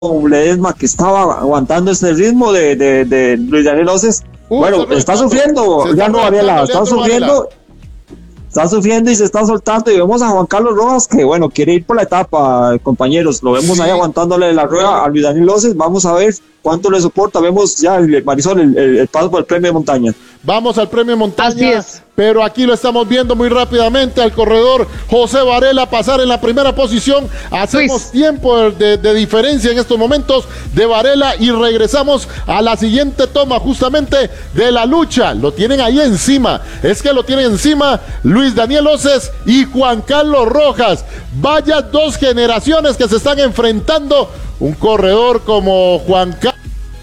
Ledesma, que estaba aguantando este ritmo de Luis Daniel Oces. Bueno, está sufriendo, ya no, Varela, está sufriendo. Está sufriendo y se está soltando, y vemos a Juan Carlos Rojas que, bueno, quiere ir por la etapa, compañeros. Lo vemos ahí aguantándole la rueda a Luis Daniel Oces. Vamos a ver cuánto le soporta. Vemos ya, Marisol, el paso por el premio de montaña. Vamos al premio de montaña, pero aquí lo estamos viendo muy rápidamente al corredor José Varela pasar en la primera posición. Hacemos tiempo de diferencia en estos momentos de Varela y regresamos a la siguiente toma justamente de la lucha. Lo tienen ahí encima, es que lo tienen encima Luis Daniel Oces y Juan Carlos Rojas. Vaya dos generaciones que se están enfrentando. Un corredor como Juan Carlos,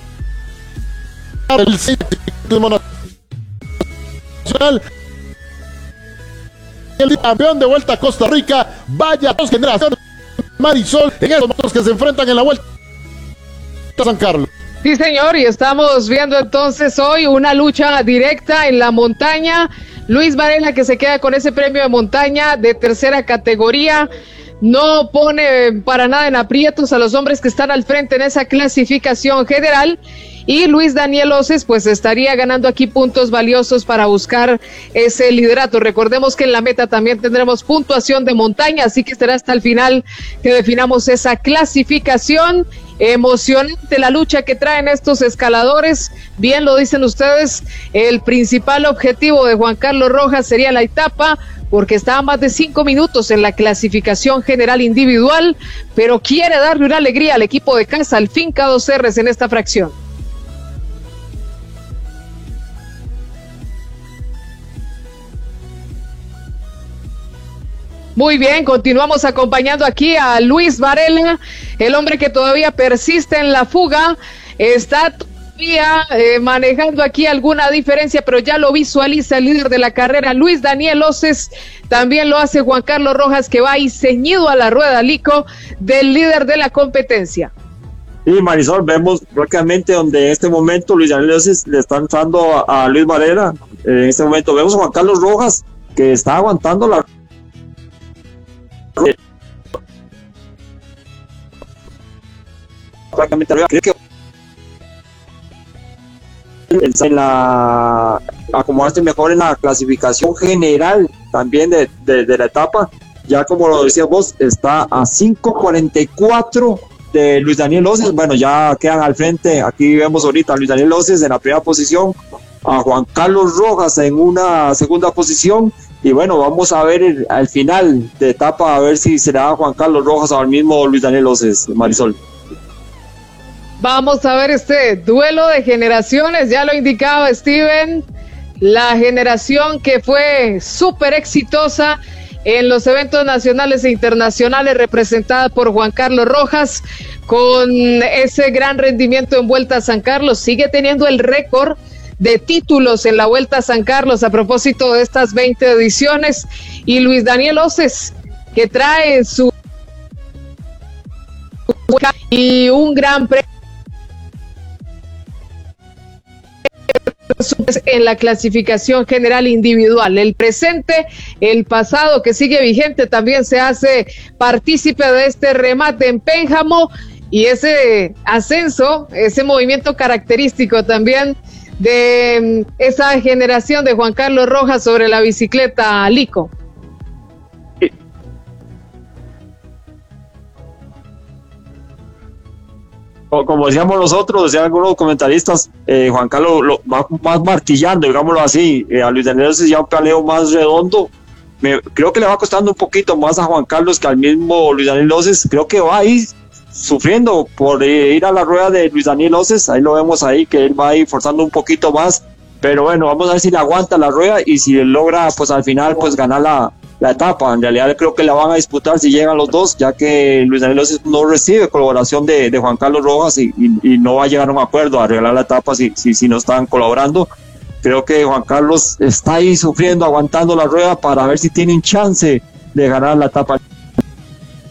el campeón de Vuelta a Costa Rica. Vaya dos generaciones, Marisol, en estos momentos que se enfrentan en la Vuelta a San Carlos. Sí, señor, y estamos viendo entonces hoy una lucha directa en la montaña. Luis Varela, que se queda con ese premio de montaña de tercera categoría, no pone para nada en aprietos a los hombres que están al frente en esa clasificación general. Y Luis Daniel Oces pues estaría ganando aquí puntos valiosos para buscar ese liderato. Recordemos que en la meta también tendremos puntuación de montaña, así que será hasta el final que definamos esa clasificación. Emocionante la lucha que traen estos escaladores. Bien lo dicen ustedes, el principal objetivo de Juan Carlos Rojas sería la etapa, porque estaba más de 5 minutos en la clasificación general individual, pero quiere darle una alegría al equipo de casa, al Finca 2Rs en esta fracción. Muy bien, continuamos acompañando aquí a Luis Varela, el hombre que todavía persiste en la fuga, está todavía manejando aquí alguna diferencia, pero ya lo visualiza el líder de la carrera, Luis Daniel Oces. También lo hace Juan Carlos Rojas, que va ahí ceñido a la rueda, Lico, del líder de la competencia. Y Marisol, vemos prácticamente donde en este momento Luis Daniel Oces le está entrando a Luis Varela. En este momento vemos a Juan Carlos Rojas, que está aguantando la prácticamente arriba. Creo que en la acomodarse mejor en la clasificación general también de la etapa, ya como lo decías vos, está a 5:44 de Luis Daniel Oces. Bueno, ya quedan al frente, aquí vemos ahorita a Luis Daniel Oces en la primera posición, a Juan Carlos Rojas en una segunda posición, y bueno, vamos a ver al final de etapa a ver si será Juan Carlos Rojas o al mismo Luis Daniel Oces, Marisol. Vamos a ver este duelo de generaciones, ya lo indicaba Steven, la generación que fue súper exitosa en los eventos nacionales e internacionales, representada por Juan Carlos Rojas, con ese gran rendimiento en Vuelta a San Carlos. Sigue teniendo el récord de títulos en la Vuelta a San Carlos a propósito de estas 20 ediciones, y Luis Daniel Oces, que trae su y un gran premio en la clasificación general individual. El presente, el pasado que sigue vigente, también se hace partícipe de este remate en Pénjamo, y ese ascenso, ese movimiento característico también de esa generación de Juan Carlos Rojas sobre la bicicleta, Lico. Como decíamos nosotros, decían algunos comentaristas, Juan Carlos lo va más martillando, digámoslo así, a Luis Daniel Oces ya un paleo más redondo. Creo que le va costando un poquito más a Juan Carlos que al mismo Luis Daniel Oces. Creo que va ahí sufriendo por ir a la rueda de Luis Daniel Oces. Ahí lo vemos ahí, que él va ahí forzando un poquito más, pero bueno, vamos a ver si le aguanta la rueda y si logra pues al final pues ganar la etapa. En realidad creo que la van a disputar si llegan los dos, ya que Luis Daniel Oces no recibe colaboración de Juan Carlos Rojas y no va a llegar a un acuerdo a arreglar la etapa si no están colaborando. Creo que Juan Carlos está ahí sufriendo, aguantando la rueda para ver si tiene un chance de ganar la etapa.